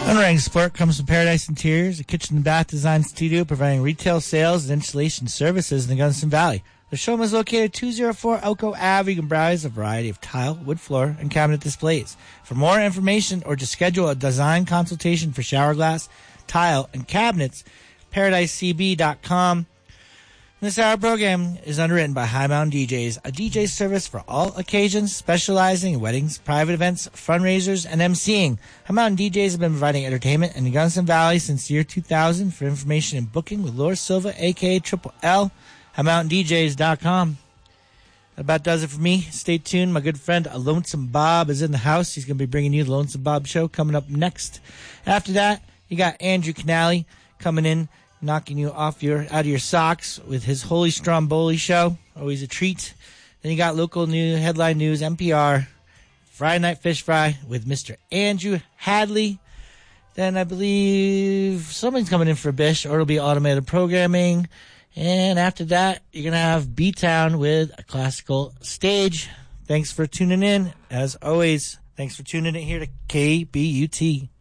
Unranked Sport comes from Paradise Interiors, a kitchen and bath design studio providing retail sales and installation services in the Gunnison Valley. The showroom is located at 204 Elko Ave. You can browse a variety of tile, wood floor, and cabinet displays. For more information or to schedule a design consultation for shower glass, tile, and cabinets, paradisecb.com. This hour program is underwritten by High Mountain DJs, a DJ service for all occasions, specializing in weddings, private events, fundraisers, and emceeing. High Mountain DJs have been providing entertainment in the Gunnison Valley since the year 2000. For information and booking with Laura Silva, a.k.a. Triple L, HighMountainDJs.com. That about does it for me. Stay tuned. My good friend Lonesome Bob is in the house. He's going to be bringing you the Lonesome Bob Show coming up next. After that, you got Andrew Canali coming in, knocking you out of your socks with his Holy Stromboli show. Always a treat. Then you got local news, headline news, NPR, Friday Night Fish Fry with Mr. Andrew Hadley. Then I believe somebody's coming in for Bish, or it'll be automated programming. And after that, you're going to have B-Town with a classical stage. Thanks for tuning in. As always, thanks for tuning in here to KBUT.